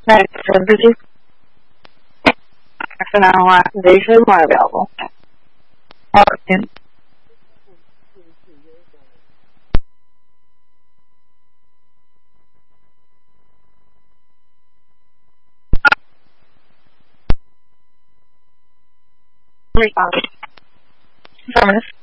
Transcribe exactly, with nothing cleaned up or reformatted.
Right, so busy. Half an hour left, and usually more available. Oh, and Affirmative.